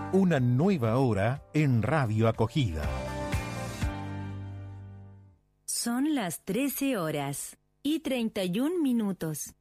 Una nueva hora en Radio Acogida. Son las 13 horas y 31 minutos.